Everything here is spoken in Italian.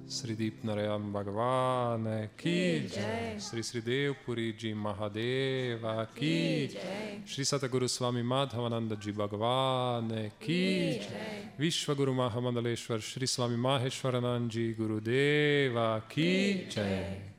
Sri Deep Narayam Bhagavan Ki Jai, Sri Sri Dev Puri Ji Mahadeva Ki Jai, Sri Sataguru Swami Madhavananda Ji Bhagavan Ki Jai, Vishwaguru Mahamangaleshwar Sri Swami Maheshwaranand Ji Gurudeva Ki Jai.